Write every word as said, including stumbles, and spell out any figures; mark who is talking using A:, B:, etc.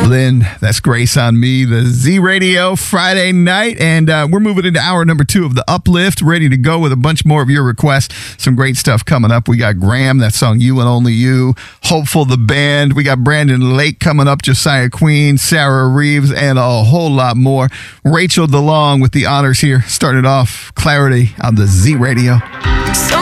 A: Lynn, that's Grace on Me, the Z Radio Friday night. And uh, we're moving into hour number two of The Uplift, ready to go with a bunch more of your requests. Some great stuff coming up. We got Graham, that song You and Only You, Hopeful the Band. We got Brandon Lake coming up, Josiah Queen, Sarah Reeves, and a whole lot more. Rachel DeLong with the honors here. Started off Clarity on the Z Radio.